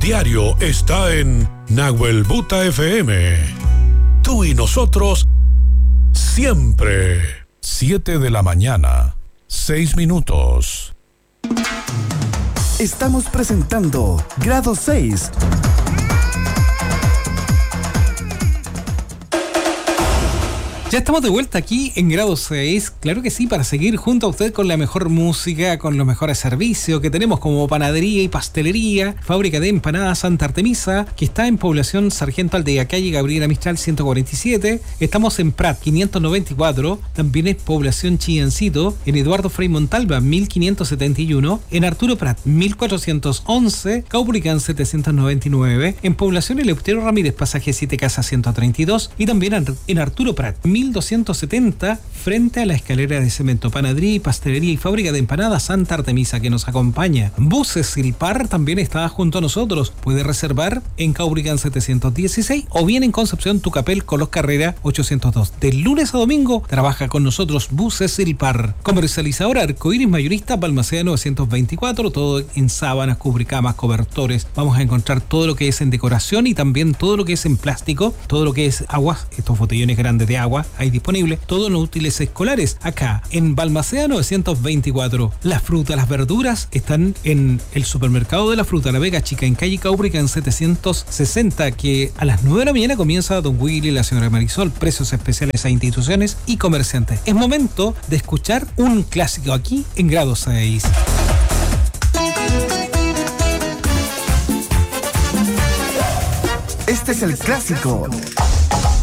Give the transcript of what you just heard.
diario está en Nahuel Buta FM. Tú y nosotros siempre. 7 de la mañana, 6 minutos. Estamos presentando Grado 6. Ya estamos de vuelta aquí en Grado 6, claro que sí, para seguir junto a usted con la mejor música, con los mejores servicios que tenemos como panadería y pastelería, fábrica de empanadas Santa Artemisa, que está en población Sargento Aldea, calle Gabriela Mistral 147, estamos en Prat 594, también es población Chillancito, en Eduardo Frei Montalva 1571, en Arturo Prat 1411, Caupolicán 799, en población Eleuterio Ramírez, pasaje 7 Casa 132, y también en Arturo Prat 1270, frente a la escalera de cemento. Panadería y pastelería y fábrica de empanadas Santa Artemisa, que nos acompaña. Buses Silpar también está junto a nosotros. Puede reservar en Caupolicán 716 o bien en Concepción Tucapel Colos Carrera 802. De lunes a domingo trabaja con nosotros Buses Silpar. Comercializadora Arcoíris Mayorista Balmaceda 924, todo en sábanas, cubricamas, cobertores. Vamos a encontrar todo lo que es en decoración y también todo lo que es en plástico, todo lo que es aguas, estos botellones grandes de agua hay disponible, todos los útiles escolares acá en Balmaceda 924. Las frutas, las verduras están en el supermercado de la fruta La Vega Chica en calle Caupolicán 760, que a las 9 de la mañana comienza Don Willy y la señora Marisol, precios especiales a instituciones y comerciantes. Es momento de escuchar un clásico aquí en Grado 6. Este es el clásico